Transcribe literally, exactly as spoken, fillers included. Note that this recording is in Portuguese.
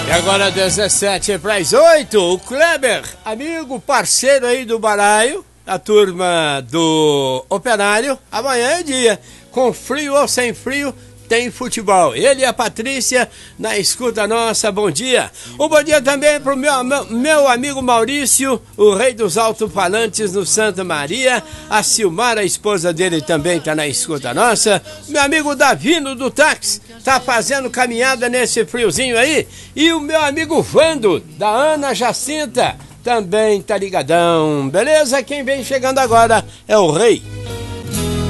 E agora dezessete para as oito, o Kleber, amigo, parceiro aí do Baraio, a turma do Operário, amanhã é dia, com frio ou sem frio, tem futebol. Ele e a Patrícia na escuta nossa, bom dia. Um bom dia também pro meu, meu, meu amigo Maurício, o rei dos alto-falantes no Santa Maria. A Silmar, a esposa dele, também tá na escuta nossa. Meu amigo Davino do táxi, tá fazendo caminhada nesse friozinho aí. E o meu amigo Vando, da Ana Jacinta, também tá ligadão. Beleza? Quem vem chegando agora é o rei.